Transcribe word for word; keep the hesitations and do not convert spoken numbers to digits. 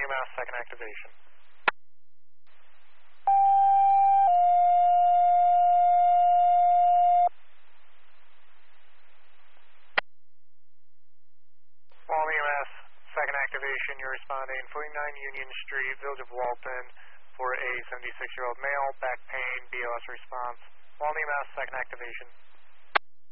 E M S, second activation. Walton E M S, second activation. You're responding forty-nine Union Street, Village of Walton, for a seventy-six-year-old male, back pain, B O S response. Walton E M S, second activation.